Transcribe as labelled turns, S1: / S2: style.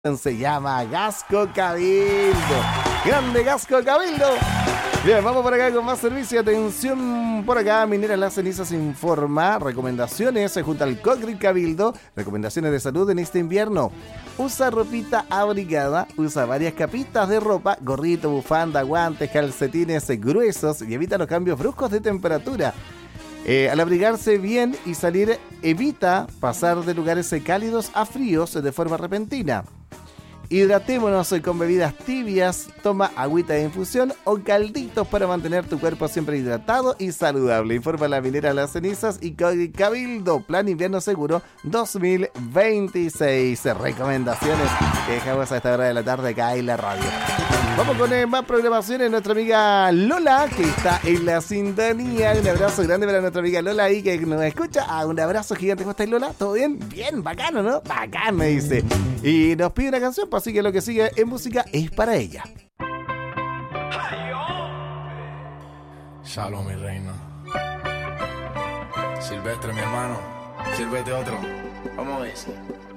S1: Se llama Gasco Cabildo. Grande Gasco Cabildo. Bien, vamos por acá con más servicio. Atención por acá, Minera Las Cenizas informa recomendaciones junto al Cochrane Cabildo. Recomendaciones de salud en este invierno. Usa ropita abrigada, usa varias capitas de ropa, gorrito, bufanda, guantes, calcetines gruesos y evita los cambios bruscos de temperatura. Al abrigarse bien y salir, evita pasar de lugares cálidos a fríos de forma repentina. Hidratémonos con bebidas tibias, toma agüita de infusión o calditos para mantener tu cuerpo siempre hidratado y saludable. Informa la Minera Las Cenizas y Cochrane Cabildo, Plan Invierno Seguro 2026. Recomendaciones que dejamos a esta hora de la tarde acá en la radio. Vamos con más programaciones. Nuestra amiga Lola, que está en la sintonía. Un abrazo grande para nuestra amiga Lola ahí que nos escucha. Un abrazo gigante. ¿Cómo estás, Lola? ¿Todo bien? Bien, bacano, ¿no? Bacán, me dice. Y nos pide una canción, pues así que lo que sigue en música es para ella.
S2: Shalom, mi reina. Silvestre, mi hermano. Sírvete otro. Vamos a ver.